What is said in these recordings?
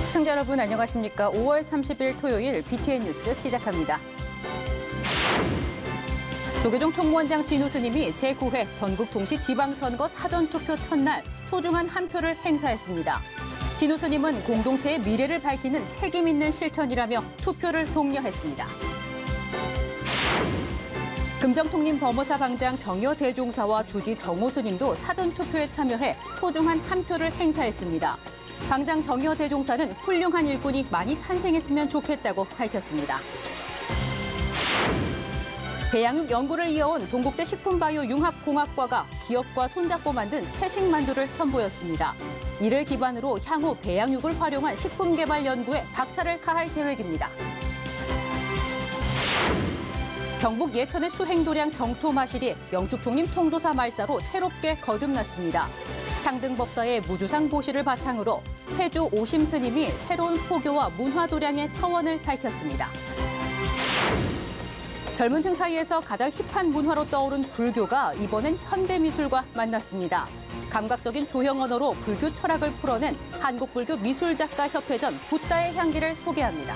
시청자 여러분 안녕하십니까? 5월 30일 토요일 BTN 뉴스 시작합니다. 조계종 총무원장 진우 스님이 제9회 전국 동시 지방선거 사전투표 첫날 소중한 한 표를 행사했습니다. 진우 스님은 공동체의 미래를 밝히는 책임 있는 실천이라며 투표를 독려했습니다. 금정통림 법무사 방장 정여 대종사와 주지 정호 스님도 사전투표에 참여해 소중한 한 표를 행사했습니다. 방장 정여 대종사는 훌륭한 일꾼이 많이 탄생했으면 좋겠다고 밝혔습니다. 배양육 연구를 이어온 동국대 식품바이오 융합공학과가 기업과 손잡고 만든 채식 만두를 선보였습니다. 이를 기반으로 향후 배양육을 활용한 식품 개발 연구에 박차를 가할 계획입니다. 경북 예천의 수행도량 정토마실이 영축총림 통도사 말사로 새롭게 거듭났습니다. 향등법사의 무주상 보시를 바탕으로 회주 오심 스님이 새로운 포교와 문화도량의 서원을 밝혔습니다. 젊은 층 사이에서 가장 힙한 문화로 떠오른 불교가 이번엔 현대미술과 만났습니다. 감각적인 조형 언어로 불교 철학을 풀어낸 한국불교 미술작가협회전 붓다의 향기를 소개합니다.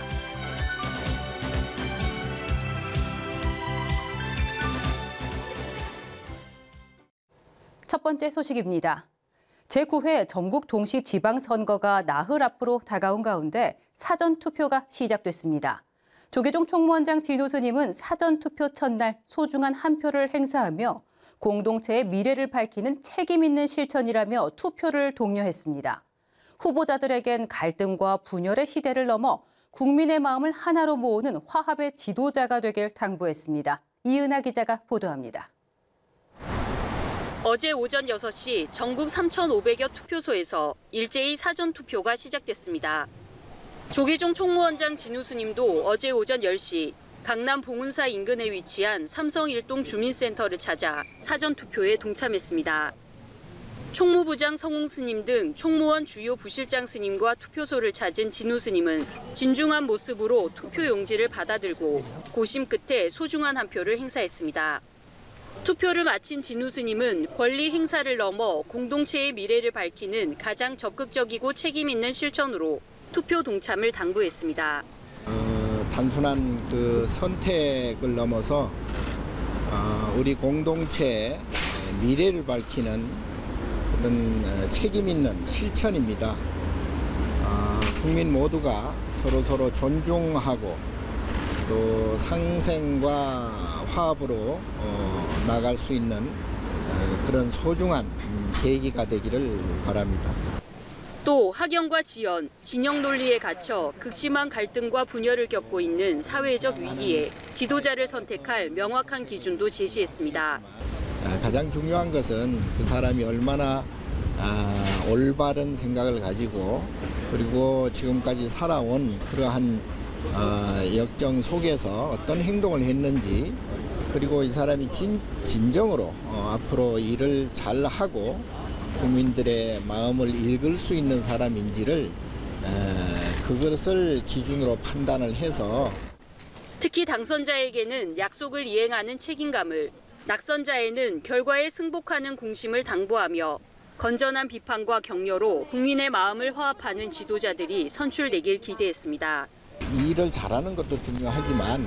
첫 번째 소식입니다. 제9회 전국 동시 지방선거가 나흘 앞으로 다가온 가운데 사전투표가 시작됐습니다. 조계종 총무원장 진우 스님은 사전투표 첫날 소중한 한 표를 행사하며 공동체의 미래를 밝히는 책임 있는 실천이라며 투표를 독려했습니다. 후보자들에겐 갈등과 분열의 시대를 넘어 국민의 마음을 하나로 모으는 화합의 지도자가 되길 당부했습니다. 이은하 기자가 보도합니다. 어제 오전 6시 전국 3,500여 투표소에서 일제히 사전투표가 시작됐습니다. 조계종 총무원장 진우 스님도 어제 오전 10시 강남 봉은사 인근에 위치한 삼성 일동 주민센터를 찾아 사전투표에 동참했습니다. 총무부장 성홍 스님 등 총무원 주요 부실장 스님과 투표소를 찾은 진우 스님은 진중한 모습으로 투표 용지를 받아들고 고심 끝에 소중한 한 표를 행사했습니다. 투표를 마친 진우 스님은 권리 행사를 넘어 공동체의 미래를 밝히는 가장 적극적이고 책임 있는 실천으로 투표 동참을 당부했습니다. 단순한 그 선택을 넘어서 우리 공동체의 미래를 밝히는 그런 책임 있는 실천입니다. 국민 모두가 서로 존중하고 또 상생과 화합으로 나갈 수 있는 그런 소중한 계기가 되기를 바랍니다. 또 학연과 지연, 진영 논리에 갇혀 극심한 갈등과 분열을 겪고 있는 사회적 위기에 지도자를 선택할 명확한 기준도 제시했습니다. 가장 중요한 것은 그 사람이 얼마나 올바른 생각을 가지고 그리고 지금까지 살아온 그러한 역정 속에서 어떤 행동을 했는지 그리고 이 사람이 진정으로 앞으로 일을 잘하고 국민들의 마음을 읽을 수 있는 사람인지를 그것을 기준으로 판단을 해서 특히 당선자에게는 약속을 이행하는 책임감을, 낙선자에는 결과에 승복하는 공심을 당부하며 건전한 비판과 격려로 국민의 마음을 화합하는 지도자들이 선출되길 기대했습니다. 일을 잘하는 것도 중요하지만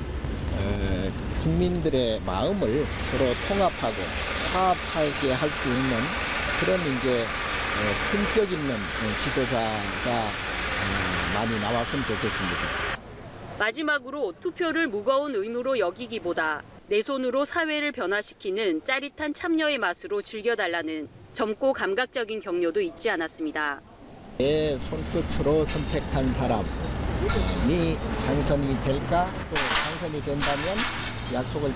국민들의 마음을 서로 통합하고 화합하게 할 수 있는 그런 이제 품격 있는 지도자가 많이 나왔으면 좋겠습니다. 마지막으로 투표를 무거운 의무로 여기기보다 내 손으로 사회를 변화시키는 짜릿한 참여의 맛으로 즐겨달라는 젊고 감각적인 격려도 잊지 않았습니다. 내 손끝으로 선택한 사람이 당선이 될까 또 당선이 된다면 약속을